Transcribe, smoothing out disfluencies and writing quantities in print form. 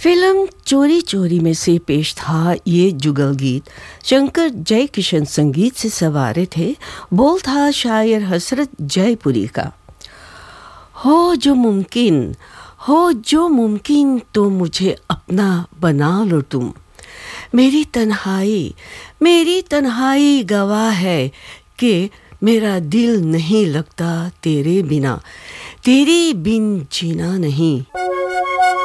Film चोरी चोरी में से पेश था ये जुगल गीत। शंकर जयकिशन संगीत से सवारे थे। बोल था शायर हसरत जयपुरी का। हो जो मुमकिन तो मुझे अपना बना लो तुम। मेरी तन्हाई गवाह है कि मेरा दिल नहीं लगता तेरे बिना, तेरे बिन जीना नहीं।